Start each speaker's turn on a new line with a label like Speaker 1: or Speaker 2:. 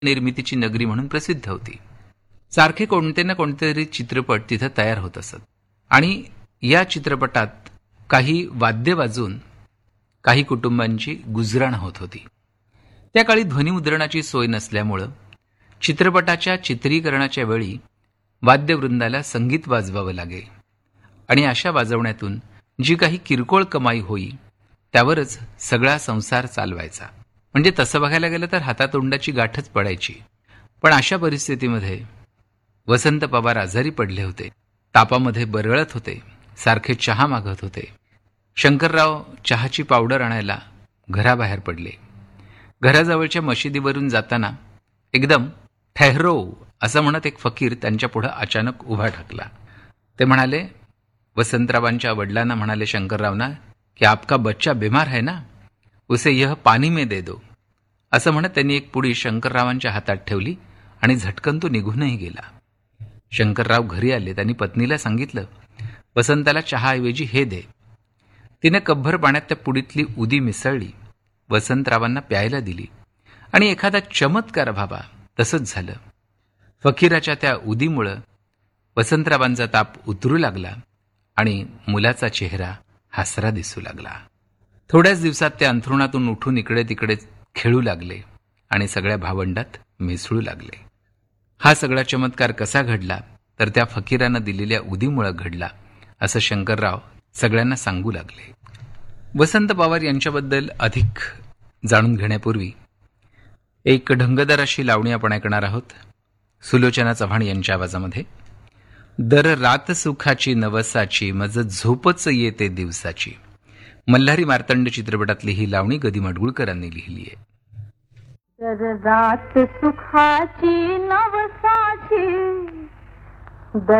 Speaker 1: निर्मितीची नगरी म्हणून प्रसिद्ध होती. सारखे कोणते ना कोणतेतरी चित्रपट तिथं तयार होत असत आणि या चित्रपटात काही वाद्य वाजून काही कुटुंबांची गुजराण होत होती. त्या काळी ध्वनिमुद्रणाची सोय नसल्यामुळं चित्रपटाच्या चित्रीकरणाच्या वेळी वाद्यवृंदाला संगीत वाजवावं लागे आणि अशा वाजवण्यातून जी काही किरकोळ कमाई होई त्यावरच सगळा संसार चालवायचा. म्हणजे तसं बघायला गेलं तर हातातोंडाची गाठच पडायची. पण अशा परिस्थितीमध्ये वसंत पवार आजारी पडले होते. तापामध्ये बरळत होते. सारखे चहा मागत होते. शंकरराव चहाची पावडर आणायला घराबाहेर पडले. घराजवळच्या मशिदीवरून जाताना एकदम ठहरो असं म्हणत एक फकीर त्यांच्या पुढं अचानक उभा ठाकला. ते म्हणाले, वसंतरावांच्या वडिलांना म्हणाले शंकररावना की आपका बच्चा बीमार है ना, उसे यह पानी में दे दो. असं म्हणत त्यांनी एक पुडी शंकररावांच्या हातात ठेवली आणि झटकन तो निघूनही गेला. शंकरराव घरी आले. त्यांनी पत्नीला सांगितलं, वसंताला चहाऐवजी हे दे. तिने कपभर पाण्यात त्या पुडीतली उदी मिसळली, वसंतरावांना प्यायला दिली आणि एखादा चमत्कार व्हावा तसंच झालं. फकीराच्या त्या उदीमुळं वसंतरावांचा ताप उतरू लागला आणि मुलाचा चेहरा हसरा दिसू लागला. थोड्याच दिवसात ते अंथरुणातून उठून इकडे तिकडे खेळू लागले आणि सगळ्या भावंडात मिसळू लागले. हा सगळा चमत्कार कसा घडला तर त्या फकीरानं दिलेल्या उदीमुळं घडला असं शंकरराव सगळ्यांना सांगू लागले. वसंत पवार यांच्याबद्दल अधिक जाणून घेण्यापूर्वी एक ढंगदार अशी लावणी आपण ऐकणार आहोत सुलोचना चव्हाण यांच्या आवाजामध्ये. दर रात सुखाची नवसाची मज झोपच येते दिवसाची. मल्हारी मार्तंड चित्रपटातली ही लावणी गदी माडगुळकरांनी लिहिली आहे.
Speaker 2: दर रात सुखाची नवसाची